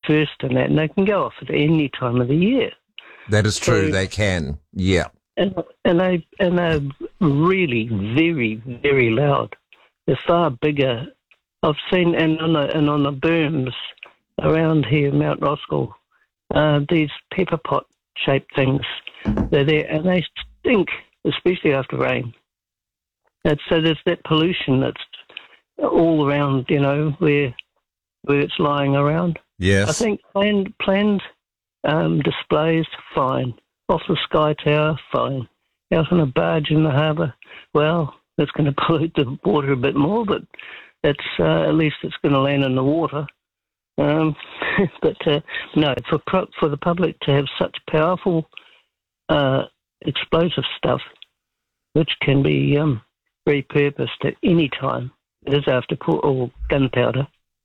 31st and that, and they can go off at any time of the year. That is true. So, they can. Yeah. And they're really very, very loud. They're far bigger. I've seen and on the berms around here, Mount Roskill, these pepper pot shaped things. They're there and they stink, especially after rain. And so there's that pollution that's all around, where it's lying around. Yes. I think planned displays, fine. Off the Sky Tower, fine. Out on a barge in the harbour, well, that's going to pollute the water a bit more, but it's at least it's going to land in the water. No, for the public to have such powerful explosive stuff, which can be repurposed at any time, it is after or gunpowder.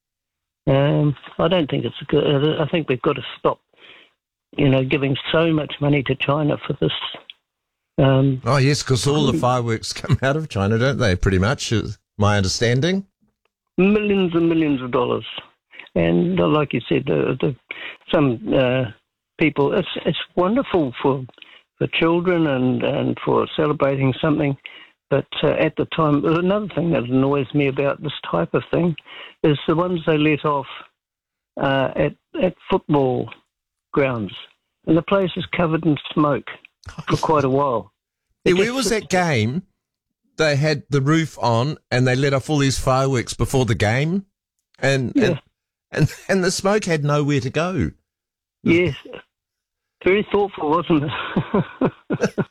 I don't think it's good. I think we've got to stop, giving so much money to China for this. Oh, yes, because all the fireworks come out of China, don't they, pretty much, is my understanding? Millions and millions of dollars. And like you said, some people, it's wonderful for children and for celebrating something. But at the time, another thing that annoys me about this type of thing is the ones they let off at football grounds. And the place is covered in smoke for quite a while. Hey, where was that game? They had the roof on and they let off all these fireworks before the game, and the smoke had nowhere to go. Yes, very thoughtful, wasn't it?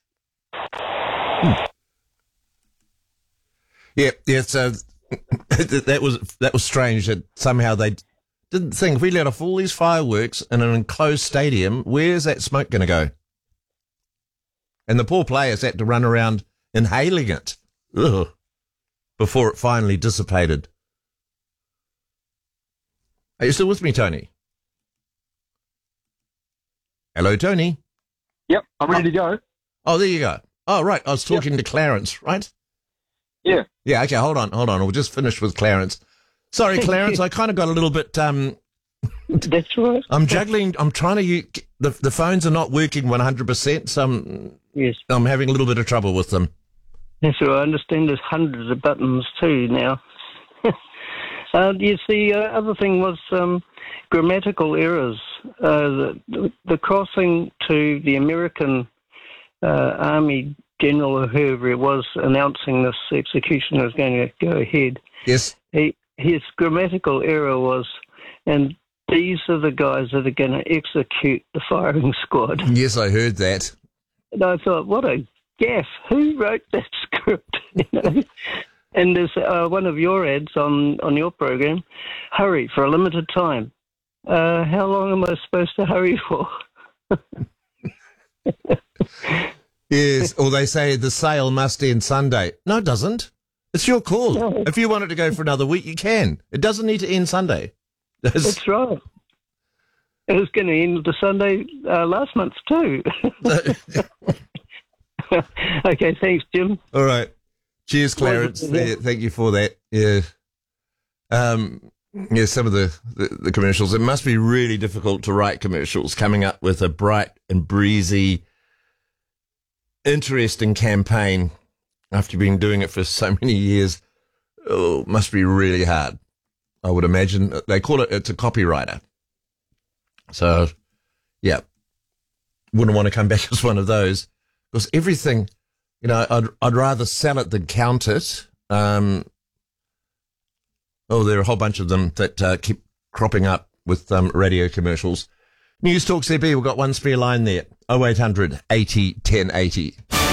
Yeah. So that was strange that somehow they didn't think if we let off all these fireworks in an enclosed stadium, where's that smoke going to go? And the poor players had to run around inhaling it before it finally dissipated. Are you still with me, Tony? Hello, Tony. Yep, I'm ready to go. Oh, there you go. Oh, right. I was talking to Clarence, right? Yeah. Yeah, okay, hold on. We'll just finish with Clarence. Sorry, Clarence, I kind of got a little bit... That's right. I'm juggling. I'm trying to... The phones are not working 100%, so I'm having a little bit of trouble with them. Yes, sir. I understand there's hundreds of buttons too now. Yes, the other thing was grammatical errors. The crossing to the American Army General or whoever it was announcing this execution was going to go ahead. Yes. His grammatical error was, and these are the guys that are going to execute the firing squad. Yes, I heard that. And I thought, what a gaffe. Who wrote that script? And there's one of your ads on your program, hurry for a limited time. How long am I supposed to hurry for? Yes, or they say the sale must end Sunday. No, it doesn't. It's your call. No. If you want it to go for another week, you can. It doesn't need to end Sunday. That's right. It was going to end the Sunday last month too. Okay, thanks, Jim. All right. Cheers, Clarence. Thank you for that. Yeah. Some of the commercials. It must be really difficult to write commercials, coming up with a bright and breezy, interesting campaign after you've been doing it for so many years. Oh, it must be really hard. I would imagine they call it's a copywriter. So, yeah, wouldn't want to come back as one of those because everything, I'd rather sell it than count it. There are a whole bunch of them that keep cropping up with radio commercials. News Talk CB, we've got one spare line there. 0800 80 1080.